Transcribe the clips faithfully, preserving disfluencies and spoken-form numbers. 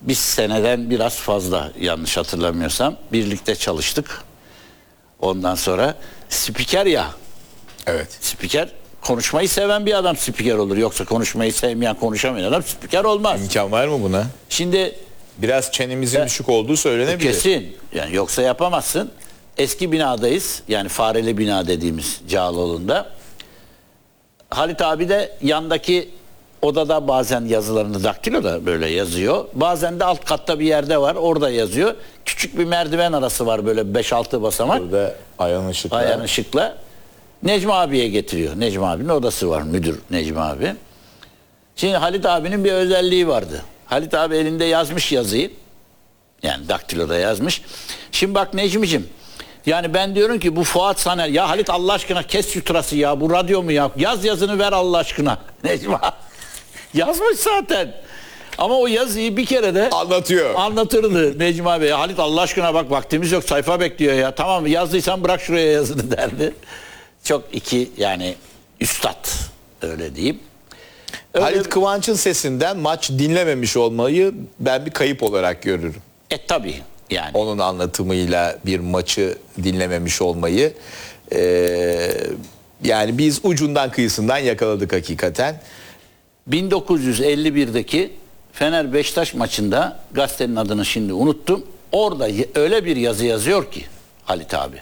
biz seneden biraz fazla yanlış hatırlamıyorsam birlikte çalıştık. Ondan sonra spiker ya. Evet. Spiker konuşmayı seven bir adam spiker olur. Yoksa konuşmayı sevmeyen, konuşamayan adam spiker olmaz. İmkan var mı buna? Şimdi biraz çenemizin e, düşük olduğu söylenebilir. Kesin. Yani yoksa yapamazsın. Eski binadayız. Yani fareli bina dediğimiz Cağaloğlu'nda. Halit abi de yandaki odada bazen yazılarını daktiloda böyle yazıyor. Bazen de alt katta bir yerde var. Orada yazıyor. Küçük bir merdiven arası var böyle beş altı basamak. Burada Ayhan Işık'la. Ayhan Işık'la. Necmi abiye getiriyor. Necmi abinin odası var. Müdür Necmi abi. Şimdi Halit abinin bir özelliği vardı. Halit abi elinde yazmış yazıyı. Yani daktiloda yazmış. Şimdi bak Necmi'cim. Yani ben diyorum ki bu Fuat Saner. Ya Halit Allah aşkına kes şu tırası ya. Bu radyo mu ya? Yaz yazını ver Allah aşkına. Necmi abi. Yazmış zaten. Ama o yazıyı bir kere de anlatıyor. Anlatırdı Necmi abi. Ya Halit Allah aşkına bak vaktimiz yok. Sayfa bekliyor ya. Tamam yazdıysan bırak şuraya yazını derdi. Çok iki yani üstad öyle diyeyim. Öyle Halit Kıvanç'ın sesinden maç dinlememiş olmayı ben bir kayıp olarak görürüm. E tabii yani. Onun anlatımıyla bir maçı dinlememiş olmayı. Ee, yani biz ucundan kıyısından yakaladık hakikaten. bin dokuz yüz elli birdeki Fener Beşiktaş maçında gazetenin adını şimdi unuttum. Orada öyle bir yazı yazıyor ki Halit abi.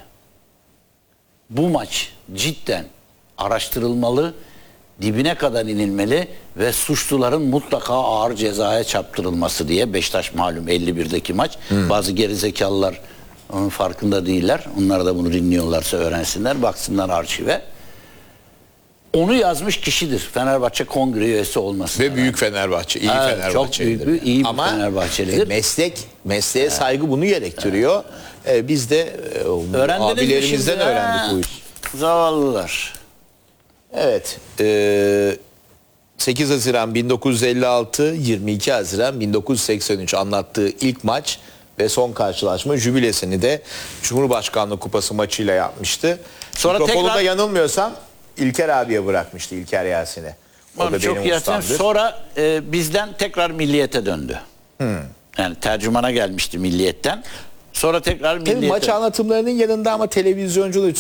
Bu maç cidden araştırılmalı, dibine kadar inilmeli ve suçluların mutlaka ağır cezaya çarptırılması diye. Beşiktaş malum elli birdeki maç. Hmm. Bazı gerizekalılar onun farkında değiller. Onlar da bunu dinliyorlarsa öğrensinler, baksınlar arşive. Onu yazmış kişidir. Fenerbahçe Kongre üyesi olması. Ve büyük Fenerbahçe, iyi evet, Fenerbahçelidir. Çok büyük, iyi bir Ama Fenerbahçelidir. meslek, mesleğe evet. saygı bunu gerektiriyor. Evet. Biz de abilerimizden öğrendik bu işi. Zavallılar. Evet. E, sekiz Haziran bin dokuz yüz elli altı, yirmi iki Haziran bin dokuz yüz seksen üç anlattığı ilk maç ve son karşılaşma jübilesini de Cumhurbaşkanlığı Kupası maçıyla yapmıştı. Sonra Mikrofonu tekrar... da yanılmıyorsam İlker abiye bırakmıştı, İlker Yasin'e. O da çok benim ustamdır. Sonra e, bizden tekrar Milliyet'e döndü. Hmm. Yani tercümana gelmişti Milliyet'ten. Sonra tekrar Milliyet'e. Maç anlatımlarının yanında ama televizyonculuk,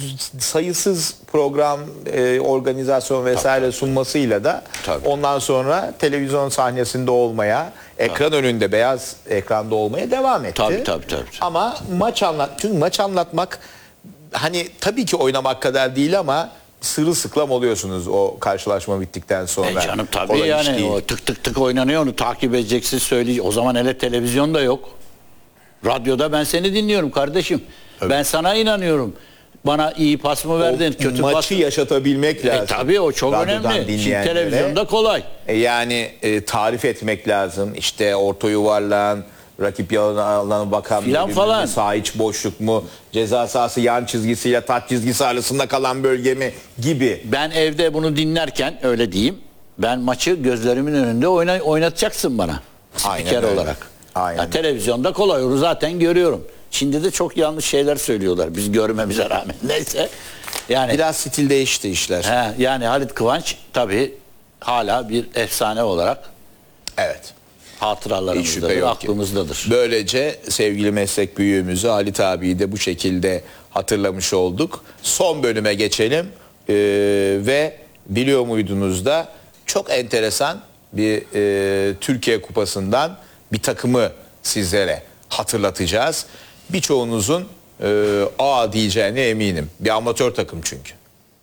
sayısız program, e, organizasyon vesaire tabii, sunmasıyla da tabii. ondan sonra televizyon sahnesinde olmaya, ekran tabii. önünde, beyaz ekranda olmaya devam etti. Tabii tabii tabii. Ama maç anlat, çünkü maç anlatmak hani tabii ki oynamak kadar değil ama sırılsıklam oluyorsunuz o karşılaşma bittikten sonra. E canım tabii yani o tık tık tık oynanıyor, onu takip edeceksin, söyleyeceksin. O zaman hele televizyon da yok. Radyoda ben seni dinliyorum kardeşim. Tabii. Ben sana inanıyorum. Bana iyi pas mı verdin, o kötü maçı pas mı? yaşatabilmek lazım. E, tabii o çok önemli. Şimdi televizyonda kolay. E, yani e, tarif etmek lazım. İşte orta yuvarlağın, rakip alanına bakan filan falan. Sağ iç boşluk mu, ceza sahası yan çizgisiyle taç çizgisi arasında kalan bölge mi gibi. Ben evde bunu dinlerken öyle diyeyim. Ben maçı gözlerimin önünde oyna, oynatacaksın bana. Spiker olarak. Ya, televizyonda kolay, onu zaten görüyorum. Şimdi de çok yanlış şeyler söylüyorlar biz görmemize rağmen. Neyse. Yani biraz stil değişti işler. He, yani Halit Kıvanç tabii hala bir efsane olarak. Evet. Hatıralarımızdadır, aklımızdadır. Böylece sevgili meslek büyüğümüzü Halit abiyi de bu şekilde hatırlamış olduk. Son bölüme geçelim ee, ve biliyor muydunuz da çok enteresan bir e, Türkiye Kupası'ndan bir takımı sizlere hatırlatacağız. Birçoğunuzun e, aa diyeceğine eminim. Bir amatör takım çünkü.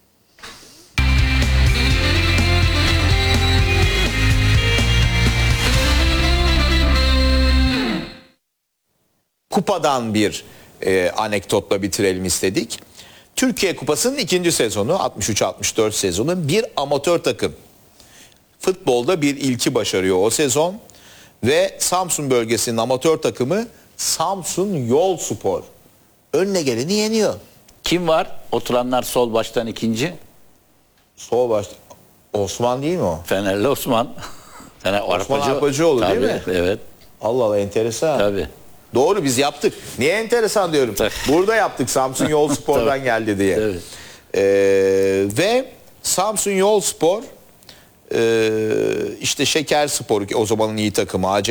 Kupadan bir e, anekdotla bitirelim istedik. Türkiye Kupası'nın ikinci sezonu, altmış üç altmış dört sezonu, bir amatör takım. Futbolda bir ilki başarıyor o sezon ve Samsun bölgesinin amatör takımı Samsun Yolspor önüne geleni yeniyor. Kim var? Oturanlar sol baştan ikinci. Sol baş Osman değil mi o? Fenerli Osman. Fener Osman Arpacıoğlu değil mi? Evet. Allah Allah, enteresan. Tabii. Doğru, biz yaptık. Niye enteresan diyorum. Burada yaptık, Samsun Yolspor'dan geldi diye. Ee, ve Samsun Yolspor e, işte Şekerspor, o zamanın iyi takımı, A C